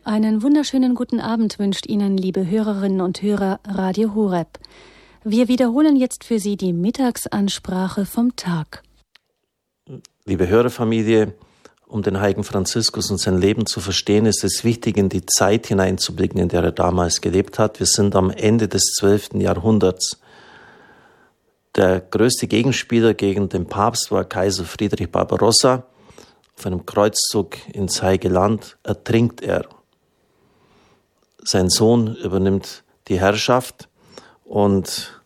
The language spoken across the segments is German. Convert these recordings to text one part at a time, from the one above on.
Einen wunderschönen guten Abend wünscht Ihnen, liebe Hörerinnen und Hörer, Radio Horeb. Wir wiederholen jetzt für Sie die Mittagsansprache vom Tag. Liebe Hörerfamilie, um den heiligen Franziskus und sein Leben zu verstehen, ist es wichtig, in die Zeit hineinzublicken, in der er damals gelebt hat. Wir sind am Ende des 12. Jahrhunderts. Der größte Gegenspieler gegen den Papst war Kaiser Friedrich Barbarossa. Auf einem Kreuzzug ins Heilige Land ertrinkt er. Sein Sohn übernimmt die Herrschaft und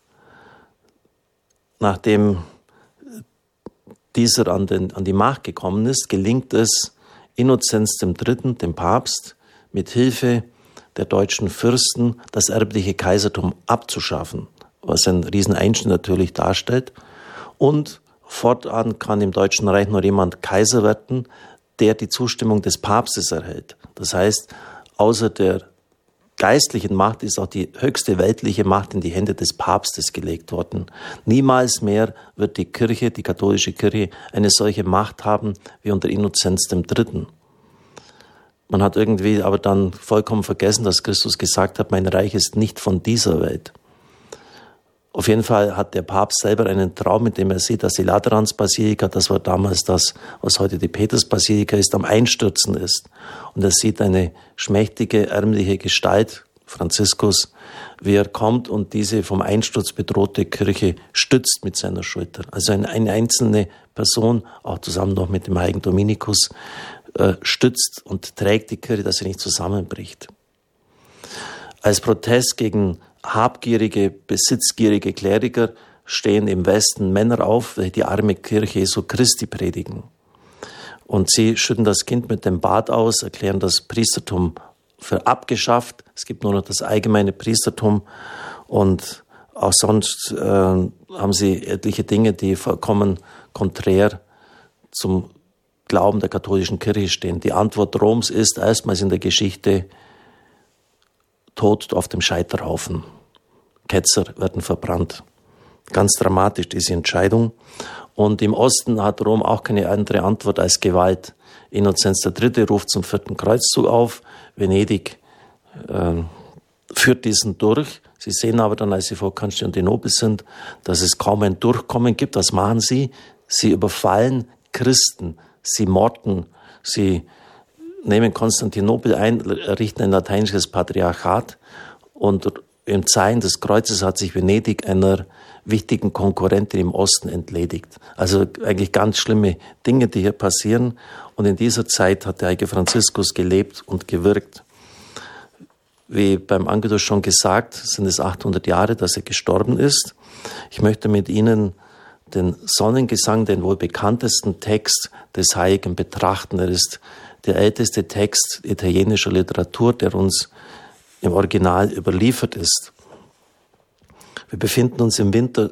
nachdem dieser an die Macht gekommen ist, gelingt es Innozenz III., dem Papst, mit Hilfe der deutschen Fürsten das erbliche Kaisertum abzuschaffen, was ein Rieseneinschnitt natürlich darstellt. Und fortan kann im Deutschen Reich nur jemand Kaiser werden, der die Zustimmung des Papstes erhält. Das heißt, außer der geistlichen Macht ist auch die höchste weltliche Macht in die Hände des Papstes gelegt worden. Niemals mehr wird die Kirche, die katholische Kirche, eine solche Macht haben wie unter Innozenz III. Man hat irgendwie aber dann vollkommen vergessen, dass Christus gesagt hat, mein Reich ist nicht von dieser Welt. Auf jeden Fall hat der Papst selber einen Traum, in dem er sieht, dass die Lateranbasilika, das war damals das, was heute die Petersbasilika ist, am Einstürzen ist. Und er sieht eine schmächtige, ärmliche Gestalt, Franziskus, wie er kommt und diese vom Einsturz bedrohte Kirche stützt mit seiner Schulter. Also eine einzelne Person, auch zusammen noch mit dem heiligen Dominikus, stützt und trägt die Kirche, dass sie nicht zusammenbricht. Als Protest gegen habgierige, besitzgierige Kleriker stehen im Westen Männer auf, welche die arme Kirche Jesu Christi predigen. Und sie schütten das Kind mit dem Bad aus, erklären das Priestertum für abgeschafft. Es gibt nur noch das allgemeine Priestertum und auch sonst haben sie etliche Dinge, die vollkommen konträr zum Glauben der katholischen Kirche stehen. Die Antwort Roms ist erstmals in der Geschichte Tod auf dem Scheiterhaufen. Ketzer werden verbrannt. Ganz dramatisch diese Entscheidung. Und im Osten hat Rom auch keine andere Antwort als Gewalt. Innozenz III. Ruft zum 4. Kreuzzug auf. Venedig führt diesen durch. Sie sehen aber dann, als sie vor Konstantinopel sind, dass es kaum ein Durchkommen gibt. Was machen sie? Sie überfallen Christen. Sie morden. Sie nehmen Konstantinopel ein, errichten ein lateinisches Patriarchat und im Zeichen des Kreuzes hat sich Venedig einer wichtigen Konkurrentin im Osten entledigt. Also eigentlich ganz schlimme Dinge, die hier passieren. Und in dieser Zeit hat der heilige Franziskus gelebt und gewirkt. Wie beim Angelus schon gesagt, sind es 800 Jahre, dass er gestorben ist. Ich möchte mit Ihnen den Sonnengesang, den wohl bekanntesten Text des Heiligen betrachten. Er ist der älteste Text italienischer Literatur, der uns im Original überliefert ist. Wir befinden uns im Winter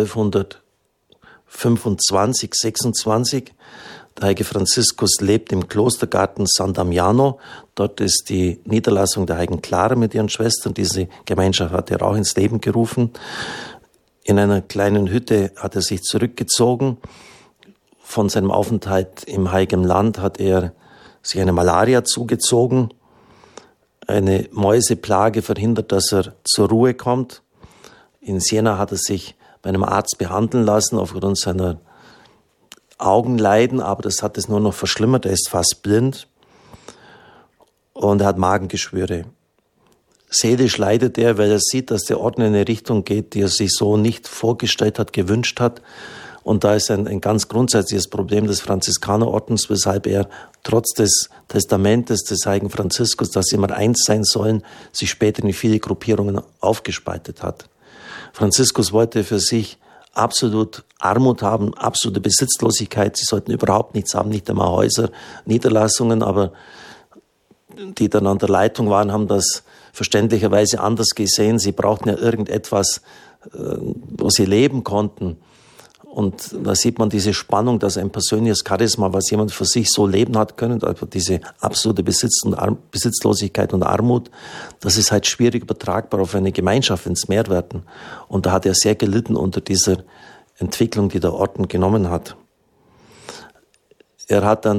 1225, 26. Der heilige Franziskus lebt im Klostergarten San Damiano. Dort ist die Niederlassung der heiligen Clara mit ihren Schwestern. Diese Gemeinschaft hat er auch ins Leben gerufen. In einer kleinen Hütte hat er sich zurückgezogen. Von seinem Aufenthalt im Heiligen Land hat er sich eine Malaria zugezogen. Eine Mäuseplage verhindert, dass er zur Ruhe kommt. In Siena hat er sich bei einem Arzt behandeln lassen aufgrund seiner Augenleiden, aber das hat es nur noch verschlimmert. Er ist fast blind und er hat Magengeschwüre. Seelisch leidet er, weil er sieht, dass der Orden in eine Richtung geht, die er sich so nicht vorgestellt hat, gewünscht hat. Und da ist ein ganz grundsätzliches Problem des Franziskanerordens, weshalb er trotz des Testamentes des heiligen Franziskus, dass sie immer eins sein sollen, sich später in viele Gruppierungen aufgespaltet hat. Franziskus wollte für sich absolut Armut haben, absolute Besitzlosigkeit. Sie sollten überhaupt nichts haben, nicht einmal Häuser, Niederlassungen, aber die dann an der Leitung waren, haben das verständlicherweise anders gesehen. Sie brauchten ja irgendetwas, wo sie leben konnten. Und da sieht man diese Spannung, dass ein persönliches Charisma, was jemand für sich so leben hat können, also diese absolute Besitzlosigkeit und Armut, das ist halt schwierig übertragbar auf eine Gemeinschaft, ins Mehrwerten. Und da hat er sehr gelitten unter dieser Entwicklung, die der Orden genommen hat. Er hat dann